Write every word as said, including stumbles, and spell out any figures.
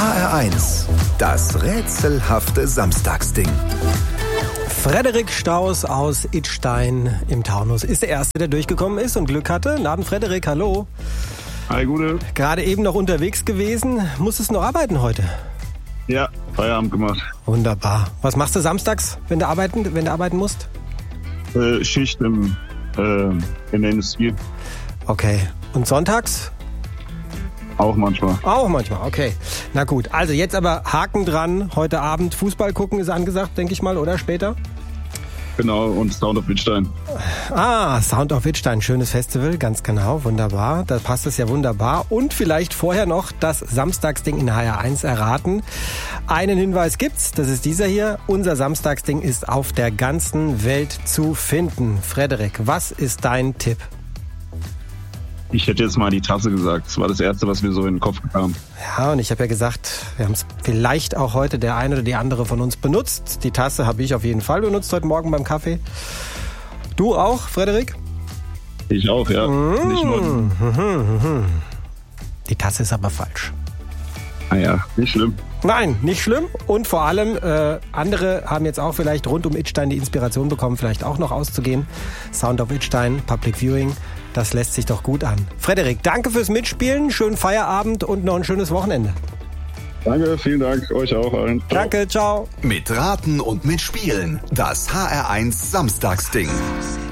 H R eins, das rätselhafte Samstagsding. Frederik Staus aus Idstein im Taunus ist der Erste, der durchgekommen ist und Glück hatte. Guten Abend, Frederik, hallo. Hi, Gude. Gerade eben noch unterwegs gewesen. Musstest du noch arbeiten heute? Ja, Feierabend gemacht. Wunderbar. Was machst du samstags, wenn du arbeiten, wenn du arbeiten musst? Äh, Schicht im, äh, in der Industrie. Okay. Und sonntags? Auch manchmal. Auch manchmal, okay. Na gut, also jetzt aber Haken dran. Heute Abend Fußball gucken ist angesagt, denke ich mal, oder später? Genau, und Sound of Idstein. Ah, Sound of Idstein, schönes Festival, ganz genau, wunderbar. Da passt es ja wunderbar. Und vielleicht vorher noch das Samstagsding in H R eins erraten. Einen Hinweis gibt's, das ist dieser hier. Unser Samstagsding ist auf der ganzen Welt zu finden. Frederik, was ist dein Tipp? Ich hätte jetzt mal die Tasse gesagt. Das war das Erste, was mir so in den Kopf kam. Ja, und ich habe ja gesagt, wir haben es vielleicht auch heute der eine oder die andere von uns benutzt. Die Tasse habe ich auf jeden Fall benutzt heute Morgen beim Kaffee. Du auch, Frederik? Ich auch, ja. Mmh. Nicht nur. Die Tasse ist aber falsch. Ah ja, nicht schlimm. Nein, nicht schlimm. Und vor allem, äh, andere haben jetzt auch vielleicht rund um Idstein die Inspiration bekommen, vielleicht auch noch auszugehen. Sound of Idstein, Public Viewing, das lässt sich doch gut an. Frederik, danke fürs Mitspielen, schönen Feierabend und noch ein schönes Wochenende. Danke, vielen Dank, euch auch allen. Ciao. Danke, ciao. Mit Raten und Mitspielen, das H R eins Samstagsding.